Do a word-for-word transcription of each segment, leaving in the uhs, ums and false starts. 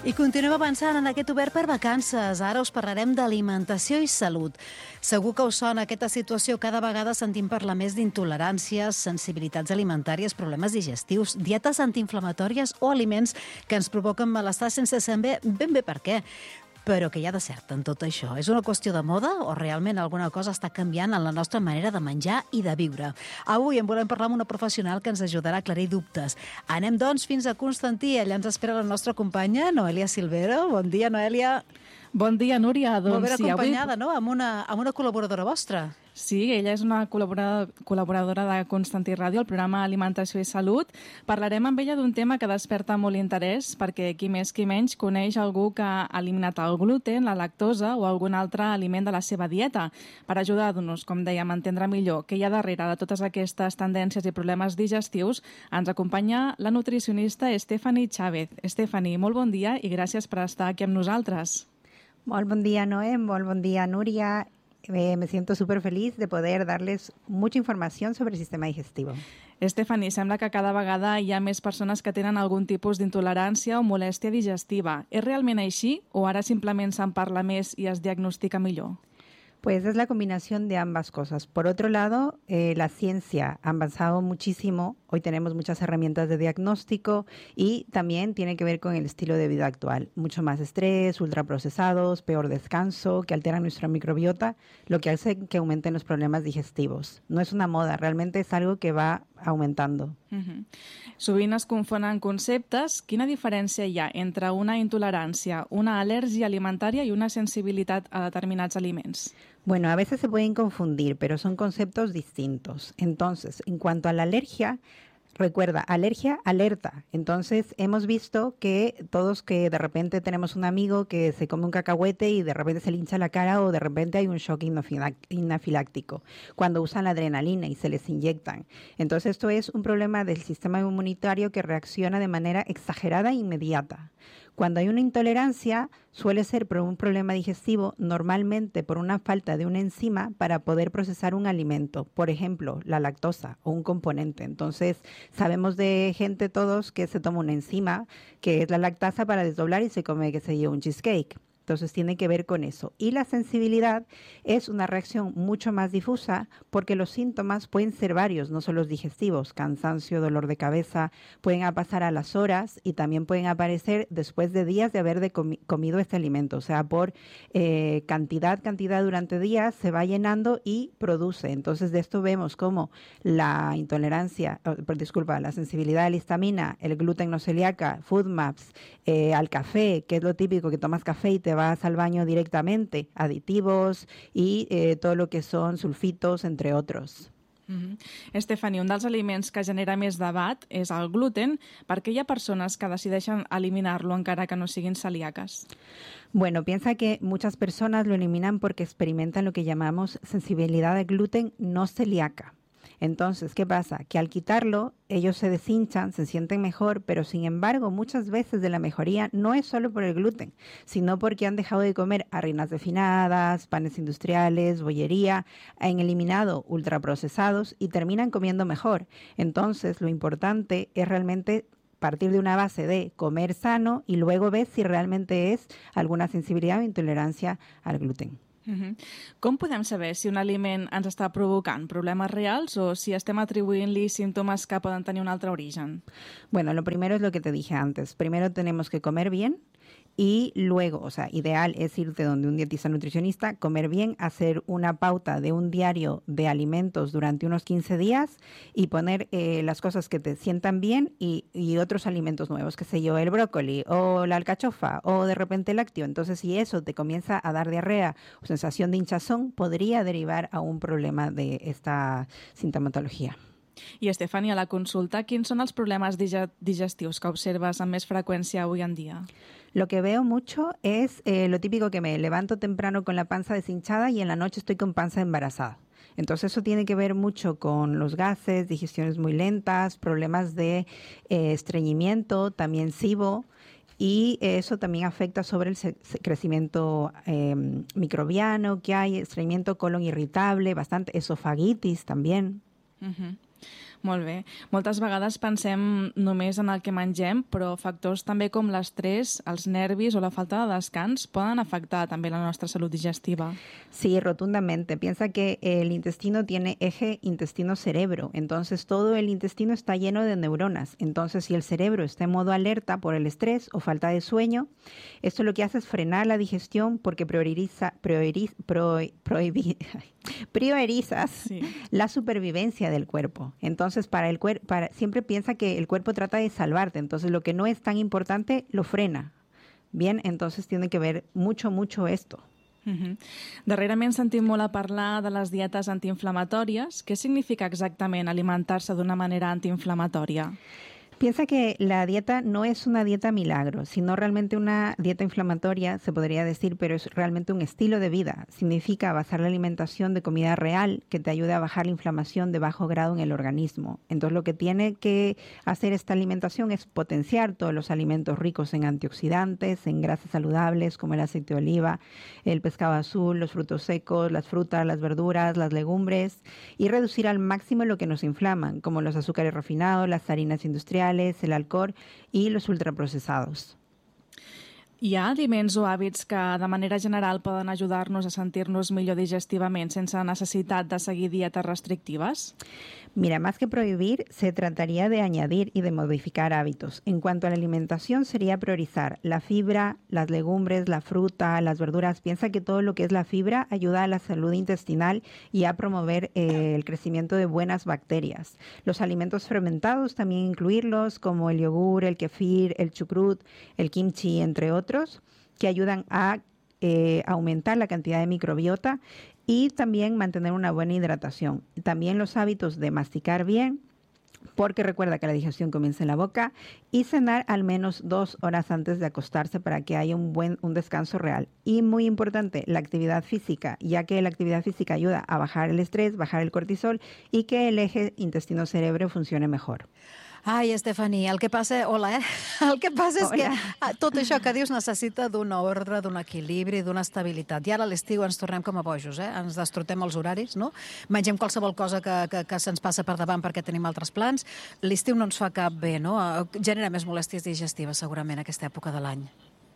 I continuem avançant en aquest obert per vacances. Ara us parlarem d'alimentació i salut. Segur que us sona aquesta situació. Cada vegada sentim parlar més d'intoleràncies, sensibilitats alimentàries, problemes digestius, dietes antiinflamatòries o aliments que ens provoquen malestar sense saber ben bé per què. Però què hi ha de cert en tot això? És una qüestió de moda o realment alguna cosa està canviant en la nostra manera de menjar i de viure? Avui en volem parlar amb una professional que ens ajudarà a aclarir dubtes. Anem, doncs, fins a Constantí. Allà ens espera la nostra companya, Noelia Silvero. Bon dia, Noelia. Bon dia, Núria. Doncs, Molt ben acompanyada, sí, avui... no?, amb una, amb una col·laboradora vostra. Sí, ella és una col·laboradora, col·laboradora de Constantí Ràdio, el programa Alimentació i Salut. Parlarem amb ella d'un tema que desperta molt interès, perquè qui més qui menys coneix algú que ha eliminat el gluten, la lactosa o algun altre aliment de la seva dieta. Per ajudar-nos, com dèiem, a entendre millor què hi ha darrere de totes aquestes tendències i problemes digestius, ens acompanya la nutricionista Stephanie Chávez. Stephanie, molt bon dia i gràcies per estar aquí amb nosaltres. Molt bon dia, Noé. Molt bon dia, Núria. Eh, me siento súper feliz de poder darles mucha información sobre el sistema digestivo. Stephanie, sembla que cada vegada hi ha més persones que tenen algun tipus d'intolerància o molèstia digestiva. És realment així o ara simplement se'n parla més i es diagnostica millor? Pues es la combinación de ambas cosas. Por otro lado, eh, la ciencia ha avanzado muchísimo. Hoy tenemos muchas herramientas de diagnóstico y también tiene que ver con el estilo de vida actual. Mucho más estrés, ultraprocesados, peor descanso, que alteran nuestra microbiota, lo que hace que aumenten los problemas digestivos. No es una moda, realmente es algo que va augmentando. Uh-huh. Sovint es confonen conceptes. Quina diferència hi ha entre una intolerància, una al·lèrgia alimentària i una sensibilitat a determinats aliments? Bueno, a veces se pueden confundir, pero son conceptos distintos. Entonces, en cuanto a la alergia, recuerda, alergia, alerta. Entonces, hemos visto que todos que de repente tenemos un amigo que se come un cacahuete y de repente se le hincha la cara o de repente hay un shock anafiláctico cuando usan la adrenalina y se les inyectan. Entonces, esto es un problema del sistema inmunitario que reacciona de manera exagerada e inmediata. Cuando hay una intolerancia, suele ser por un problema digestivo, normalmente por una falta de una enzima para poder procesar un alimento, por ejemplo, la lactosa o un componente. Entonces, sabemos de gente todos que se toma una enzima, que es la lactasa, para desdoblar y se come, que se yo, un cheesecake. Entonces tiene que ver con eso. Y la sensibilidad es una reacción mucho más difusa porque los síntomas pueden ser varios, no solo los digestivos, cansancio, dolor de cabeza, pueden pasar a las horas y también pueden aparecer después de días de haber de comi- comido este alimento. O sea, por eh, cantidad, cantidad durante días se va llenando y produce. Entonces de esto vemos como la intolerancia, oh, disculpa, la sensibilidad a la histamina, el gluten no celíaca, FODMAPs, eh, al café, que es lo típico que tomas café y te vas al baño directamente, aditivos y eh, todo lo que son sulfitos, entre otros. Uh-huh. Stephanie, un dels aliments que genera més debat és el gluten. Per què hi ha persones que decideixen eliminar-lo encara que no siguin celíaques? Bueno, piensa que muchas personas lo eliminan porque experimentan lo que llamamos sensibilidad al gluten no celíaca. Entonces, ¿qué pasa? Que al quitarlo, ellos se deshinchan, se sienten mejor, pero sin embargo, muchas veces de la mejoría no es solo por el gluten, sino porque han dejado de comer harinas refinadas, panes industriales, bollería, han eliminado ultraprocesados y terminan comiendo mejor. Entonces, lo importante es realmente partir de una base de comer sano y luego ver si realmente es alguna sensibilidad o intolerancia al gluten. Uh-huh. Com podem saber si un aliment ens està provocant problemes reals o si estem atribuint-li símptomes que poden tenir un altre origen? Bueno, lo primero es lo que te dije antes. Primero tenemos que comer bien y luego, o sea, ideal es irte donde un dietista nutricionista, comer bien, hacer una pauta de un diario de alimentos durante unos quince días y poner eh, las cosas que te sientan bien y, y otros alimentos nuevos, qué sé yo, el brócoli o la alcachofa o de repente el lácteo. Entonces, si eso te comienza a dar diarrea o sensación de hinchazón, podría derivar a un problema de esta sintomatología. I, Stephanie, a la consulta, quins són els problemes digestius que observes amb més freqüència avui en dia? Lo que veo mucho es eh, lo típico que me levanto temprano con la panza deshinchada y en la noche estoy con panza embarazada. Entonces eso tiene que ver mucho con los gases, digestiones muy lentas, problemas de eh, estreñimiento, también SIBO, y eso también afecta sobre el se- crecimiento eh, microbiano que hay, estreñimiento colon irritable, bastante esofagitis también. Uh-huh. Molt bé. Moltes vegades pensem només en el que mengem, però factors també com l'estrès, els nervis o la falta de descans poden afectar també la nostra salut digestiva. Sí, rotundamente. Piensa que el intestino tiene eje intestino-cerebro, entonces todo el intestino está lleno de neuronas. Entonces, si el cerebro está en modo alerta por el estrés o falta de sueño, esto lo que hace es frenar la digestión porque prioriza, prioriz, pro, prohibi, priorizas sí. la supervivencia del cuerpo. Entonces, para el cuer- para, siempre piensa que el cuerpo trata de salvarte, entonces lo que no es tan importante lo frena. Bien, entonces tiene que ver mucho, mucho esto. Uh-huh. Darrerament sentim molt a parlar de les dietes antiinflamatòries. Què significa exactament alimentar-se d'una manera antiinflamatòria? Piensa que la dieta no es una dieta milagro, sino realmente una dieta inflamatoria, se podría decir, pero es realmente un estilo de vida. Significa basar la alimentación de comida real que te ayude a bajar la inflamación de bajo grado en el organismo. Entonces, lo que tiene que hacer esta alimentación es potenciar todos los alimentos ricos en antioxidantes, en grasas saludables como el aceite de oliva, el pescado azul, los frutos secos, las frutas, las verduras, las legumbres, y reducir al máximo lo que nos inflaman, como los azúcares refinados, las harinas industriales, el alcohol y los ultraprocesados. Hi ha aliments o hàbits que de manera general poden ajudar-nos a sentir-nos millor digestivament sense necessitat de seguir dietes restrictives? Mira, más que prohibir, se trataría de añadir y de modificar hábitos. En cuanto a la alimentación, sería priorizar la fibra, las legumbres, la fruta, las verduras. Piensa que todo lo que es la fibra ayuda a la salud intestinal y a promover eh, el crecimiento de buenas bacterias. Los alimentos fermentados también incluirlos, como el yogur, el kefir, el chucrut, el kimchi, entre otros, que ayudan a eh, aumentar la cantidad de microbiota y también mantener una buena hidratación. También los hábitos de masticar bien, porque recuerda que la digestión comienza en la boca, y cenar al menos dos horas antes de acostarse para que haya un buen un descanso real. Y muy importante, la actividad física, ya que la actividad física ayuda a bajar el estrés, bajar el cortisol y que el eje intestino-cerebro funcione mejor. Ai, Estefany, el que passa... Hola, eh? El que passa és Hola. que tot això que dius necessita d'un ordre, d'un equilibri, d'una estabilitat. I ara a l'estiu ens tornem com a bojos, eh? Ens destrotem els horaris, no? Mengem qualsevol cosa que, que, que se'ns passa per davant perquè tenim altres plans. L'estiu no ens fa cap bé, no? Genera més molèsties digestives, segurament, aquesta època de l'any.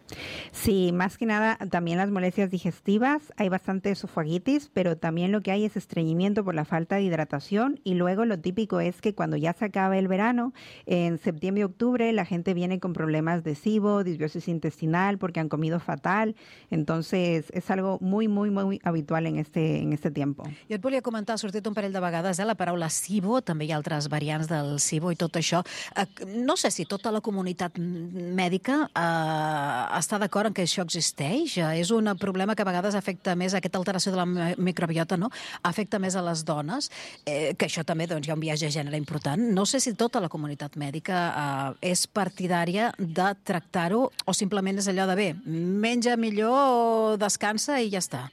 Sí, más que nada también las molestias digestivas, hay bastante esofagitis, pero también lo que hay es estreñimiento por la falta de hidratación y luego lo típico es que cuando ya se acaba el verano, en septiembre y octubre la gente viene con problemas de SIBO, disbiosis intestinal porque han comido fatal, entonces es algo muy, muy, muy habitual en este, en este tiempo. Jo et volia comentar, ha sortit un parell de vegades, eh, la paraula SIBO, també hi ha altres variants del SIBO i tot això. No sé si tota la comunitat mèdica eh, està d'acord en que això existeix? És un problema que a vegades afecta més, aquesta alteració de la microbiota, no? Afecta més a les dones, eh, que això també doncs, hi ha un viatge de gènere important. No sé si tota la comunitat mèdica eh, és partidària de tractar-ho o simplement és allò de bé, menja millor, descansa i ja està.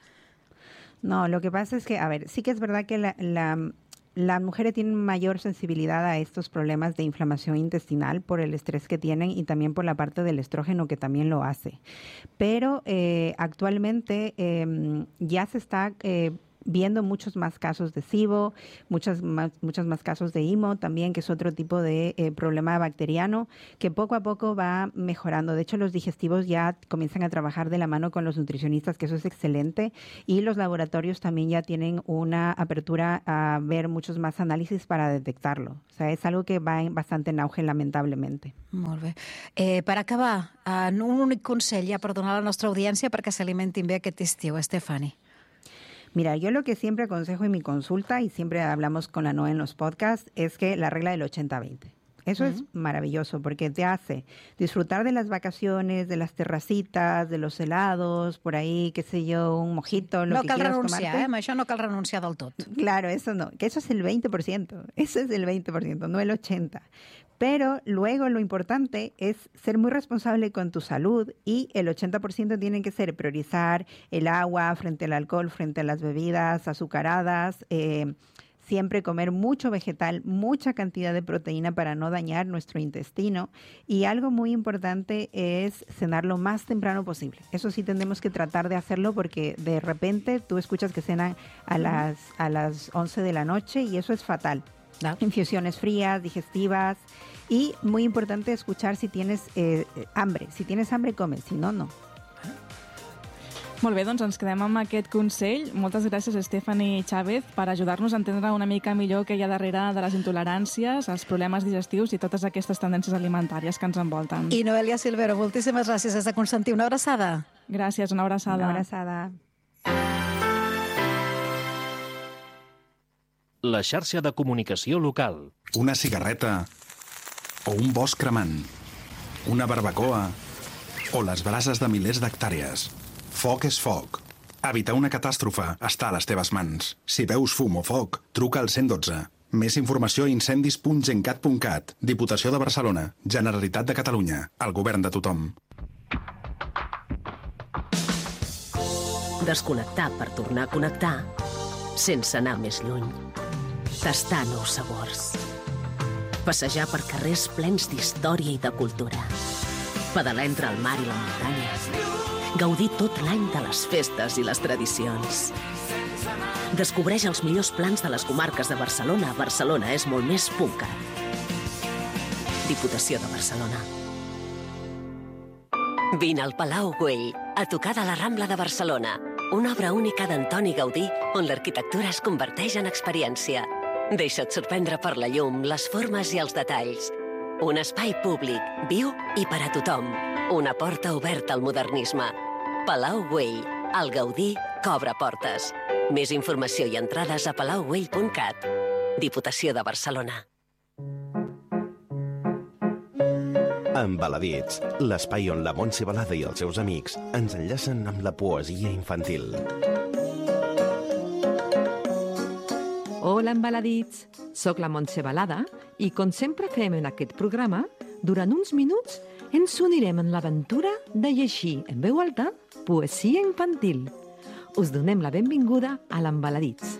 No, lo que pasa es que, a ver, sí que es verdad que la... la... Las mujeres tienen mayor sensibilidad a estos problemas de inflamación intestinal por el estrés que tienen y también por la parte del estrógeno que también lo hace. Pero eh, actualmente eh, ya se está... Eh, viendo muchos más casos de SIBO, muchos más, muchos más casos de I M O también, que es otro tipo de eh, problema bacteriano que poco a poco va mejorando. De hecho, los digestivos ya comienzan a trabajar de la mano con los nutricionistas, que eso es excelente, y los laboratorios también ya tienen una apertura a ver muchos más análisis para detectarlo. O sea, es algo que va en, bastante en auge, lamentablemente. Molt bé. Eh, per acabar, en un únic consell ja per donar a la nostra audiència perquè s'alimentin bé aquest estiu, Estefany. Mira, yo lo que siempre aconsejo en mi consulta, y siempre hablamos con la Noe en los podcasts, es que la regla del ochenta veinte. Eso uh-huh. es maravilloso porque te hace disfrutar de las vacaciones, de las terracitas, de los helados, por ahí, qué sé yo, un mojito, lo no que cal quieras renunciar, tomarte. Eh? Amb això no cal renunciar del tot. Claro, eso no, que eso es el veinte por ciento, eso es el veinte por ciento, no el ochenta por ciento. Pero luego lo importante es ser muy responsable con tu salud y el ochenta por ciento tiene que ser priorizar el agua frente al alcohol, frente a las bebidas azucaradas, eh, siempre comer mucho vegetal, mucha cantidad de proteína para no dañar nuestro intestino y algo muy importante es cenar lo más temprano posible. Eso sí tenemos que tratar de hacerlo porque de repente tú escuchas que cenan a las, a las once de la noche y eso es fatal. infusiones frías, digestivas. Y muy importante escuchar si tienes eh, hambre. Si tienes hambre, come, si no, no. Molt bé, doncs ens quedem amb aquest consell. Moltes gràcies, Stephanie Chávez, per ajudar-nos a entendre una mica millor què hi ha darrere de les intoleràncies, els problemes digestius i totes aquestes tendències alimentàries que ens envolten. I Noelia Silvero, moltíssimes gràcies des de Constantí. Una abraçada. Gràcies, una abraçada. Una abraçada. La xarxa de comunicació local. Una cigarreta o un bosc cremant, una barbacoa o les brases de milers d'hectàrees. Foc és foc. Evitar una catàstrofe està a les teves mans. Si veus fum o foc, truca al cent dotze. Més informació a incendis punt gencat punt cat. Diputació de Barcelona. Generalitat de Catalunya. El govern de tothom. Desconnectar per tornar a connectar sense anar més lluny. Tastar nous sabors. Passejar per carrers plens d'història i de cultura. Pedalar entre el mar i la muntanya. Gaudir tot l'any de les festes i les tradicions. Descobreix els millors plans de les comarques de Barcelona. Barcelona és molt més punt cat. Diputació de Barcelona. Vine al Palau Güell, a tocar de la Rambla de Barcelona. Una obra única d'Antoni Gaudí, on l'arquitectura es converteix en experiència. Deixa't sorprendre per la llum, les formes i els detalls. Un espai públic, viu i per a tothom. Una porta oberta al modernisme. Palau Güell, el Gaudí que obre portes. Més informació i entrades a palau güell punt cat. Diputació de Barcelona. Embaladits, l'espai on la Montse Balada i els seus amics ens enllacen amb la poesia infantil. Hola, embaladits! Soc la Montse Balada i, com sempre fem en aquest programa, durant uns minuts ens unirem en l'aventura de llegir en veu alta poesia infantil. Us donem la benvinguda a l'Embaladits.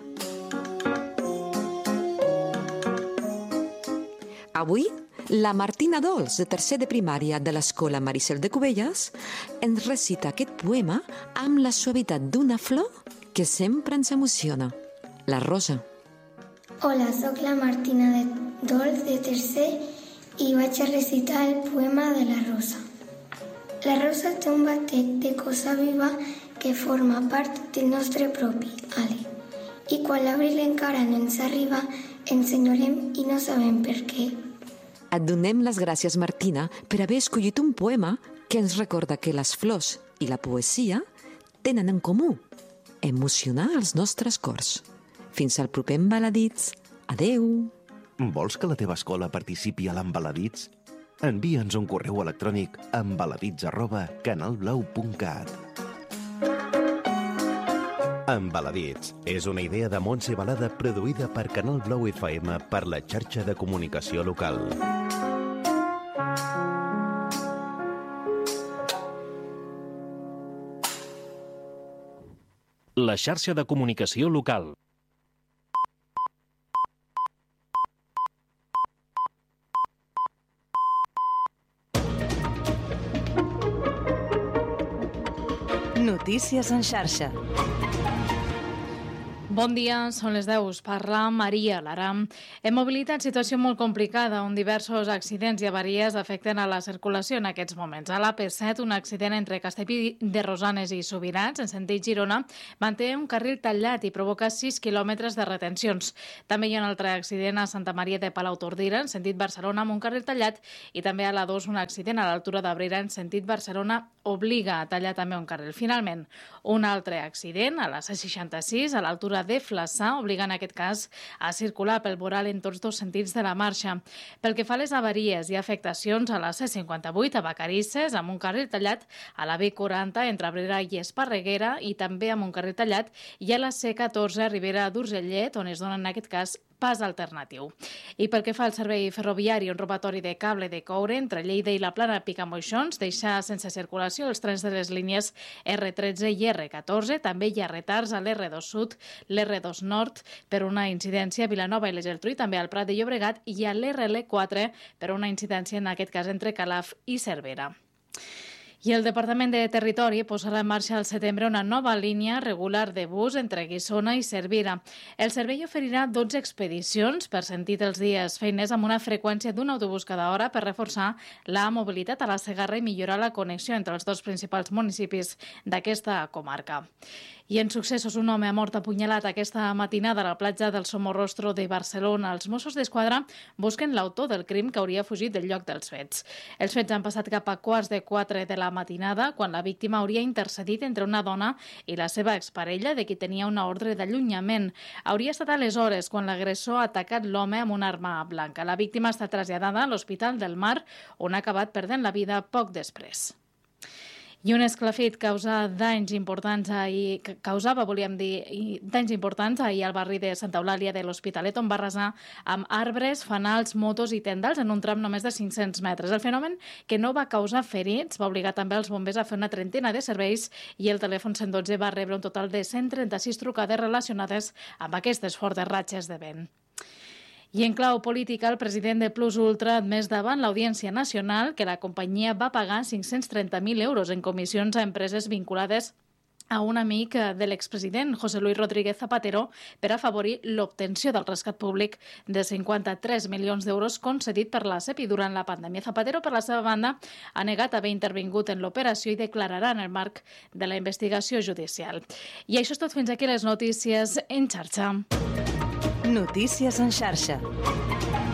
Avui, la Martina Dols, de tercer de primària de l'Escola Maricel de Cubelles, ens recita aquest poema amb la suavitat d'una flor que sempre ens emociona, la rosa. Hola, sóc la Martina de Dols, de tercer, i vaig a recitar el poema de la rosa. La rosa té un batec de cosa viva que forma part del nostre propi ale. I quan l'abril encara no ens arriba, ens enyorem i no sabem per què. Et donem les gràcies, Martina, per haver escollit un poema que ens recorda que les flors i la poesia tenen en comú emocionar els nostres cors. Fins al proper Embaladits. Adeu! Vols que la teva escola participi a l'Embaladits? Envia'ns un correu electrònic a embaladits arroba canalblau punt cat. Embaladits és una idea de Montse Balada produïda per Canal Blau F M per la xarxa de comunicació local. La xarxa de comunicació local. Notícies en xarxa. Bon dia, són les deu. Parla Maria Lara. Hem mobilitat situació molt complicada on diversos accidents i avaries afecten a la circulació en aquests moments. A l'A P set, un accident entre Castellví de Rosanes i Subirats, en sentit Girona, manté un carril tallat i provoca sis quilòmetres de retencions. També hi ha un altre accident a Santa Maria de Palautordera, en sentit Barcelona, amb un carril tallat, i també a l'A dos un accident a l'altura d'Abrera, en sentit Barcelona, obliga a tallar també un carril. Finalment, un altre accident a la C seixanta-sis, a l'altura de Flaçà, obliga en aquest cas a circular pel voral en tots dos sentits de la marxa. Pel que fa a les avaries i afectacions a la C cinquanta-vuit a Vacarisses, amb un carril tallat, a la B quaranta entre Abrera i Esparreguera i també amb un carril tallat, i a la C catorze a Ribera d'Urgellet, on es dona en aquest cas pas alternatiu. I pel que fa al servei ferroviari, un robatori de cable de coure entre Lleida i la Plana Picamoixons deixa sense circulació els trens de les línies R tretze i R catorze. També hi ha retards a l'R dos Sud, l'R dos Nord per una incidència a Vilanova i la Geltrú i també al Prat de Llobregat, i a l'R L quatre per una incidència en aquest cas entre Calaf i Cervera. I el Departament de Territori posarà en marxa al setembre una nova línia regular de bus entre Guissona i Cervera. El servei oferirà dotze expedicions per sentit els dies feiners amb una freqüència d'un autobús cada hora per reforçar la mobilitat a la Segarra i millorar la connexió entre els dos principals municipis d'aquesta comarca. I en successos, un home ha mort apunyalat aquesta matinada a la platja del Somorrostro de Barcelona. Els Mossos d'Esquadra busquen l'autor del crim que hauria fugit del lloc dels fets. Els fets han passat cap a quarts de quatre de la matinada, quan la víctima hauria intercedit entre una dona i la seva exparella, de qui tenia una ordre d'allunyament. Hauria estat aleshores quan l'agressor ha atacat l'home amb una arma blanca. La víctima està traslladada a l'Hospital del Mar, on ha acabat perdent la vida poc després. I un esclafit causa danys importants ahir, causava, volíem dir, danys importants ahir al barri de Santa Eulàlia de l'Hospitalet, on va arrasar amb arbres, fanals, motos i tendals en un tram només de cinc-cents metres. El fenomen, que no va causar ferits, va obligar també els bombers a fer una trentena de serveis i el telèfon cent dotze va rebre un total de cent trenta-sis trucades relacionades amb aquestes fortes ratxes de vent. I en clau política, el president de Plus Ultra ha admès davant l'Audiència Nacional que la companyia va pagar cinc-cents trenta mil euros en comissions a empreses vinculades a un amic de l'expresident, José Luis Rodríguez Zapatero, per afavorir l'obtenció del rescat públic de cinquanta-tres milions d'euros concedit per la S E P I durant la pandèmia. Zapatero, per la seva banda, ha negat haver intervingut en l'operació i declararà en el marc de la investigació judicial. I això és tot, fins aquí les notícies en xarxa. Notícies en xarxa.